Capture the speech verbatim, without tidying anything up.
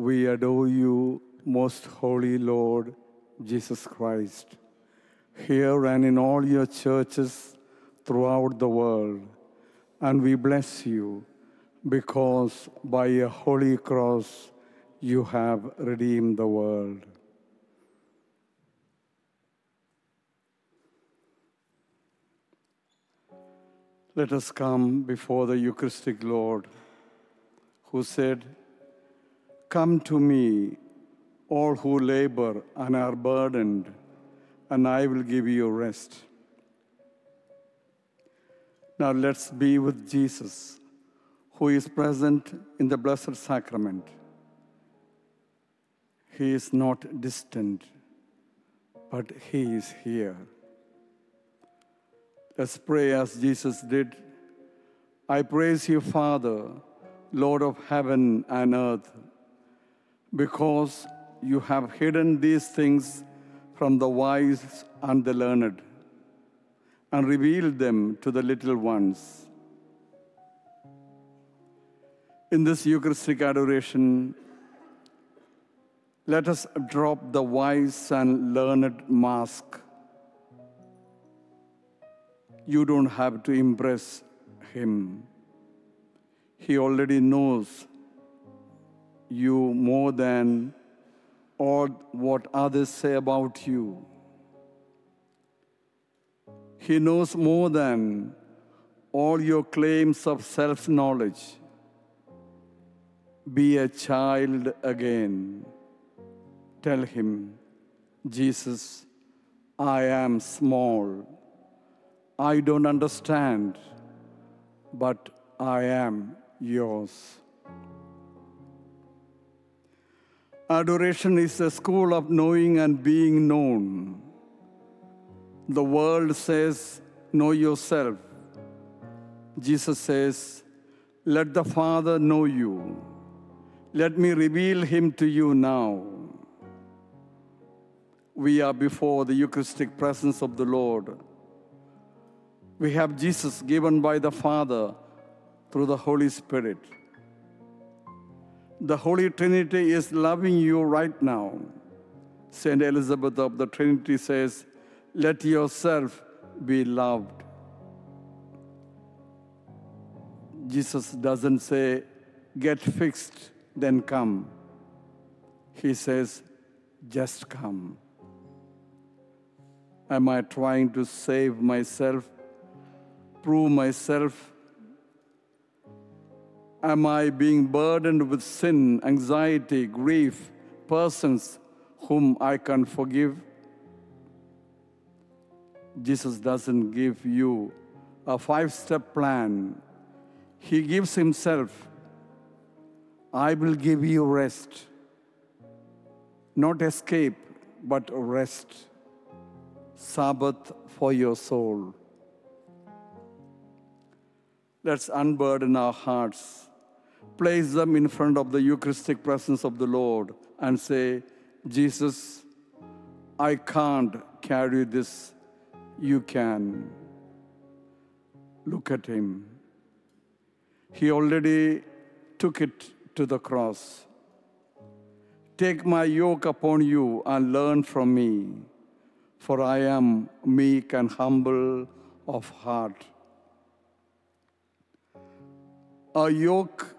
We adore you, most holy Lord Jesus Christ, here and in all your churches throughout the world. And we bless you because by your holy cross you have redeemed the world. Let us come before the Eucharistic Lord, who said, "Come to me, all who labor and are burdened, and I will give you rest." Now let's be with Jesus, who is present in the Blessed Sacrament. He is not distant, but he is here. Let's pray as Jesus did. I praise you, Father, Lord of heaven and earth, because you have hidden these things from the wise and the learned and revealed them to the little ones. In this Eucharistic adoration, let us drop the wise and learned mask. You don't have to impress him. He already knows you more than all what others say about you. He knows more than all your claims of self-knowledge. Be a child again. Tell him, Jesus, I am small. I don't understand, but I am yours. Adoration is a school of knowing and being known. The world says, know yourself. Jesus says, let the Father know you. Let me reveal him to you now. We are before the Eucharistic presence of the Lord. We have Jesus given by the Father through the Holy Spirit. The Holy Trinity is loving you right now. Saint Elizabeth of the Trinity says, let yourself be loved. Jesus doesn't say, get fixed, then come. He says, just come. Am I trying to save myself, prove myself? Am I being burdened with sin, anxiety, grief, persons whom I can forgive? Jesus doesn't give you a five-step plan. He gives himself. I will give you rest. Not escape, but rest. Sabbath for your soul. Let's unburden our hearts. Place them in front of the Eucharistic presence of the Lord and say, Jesus, I can't carry this. You can. Look at him. He already took it to the cross. Take my yoke upon you and learn from me, for I am meek and humble of heart. A yoke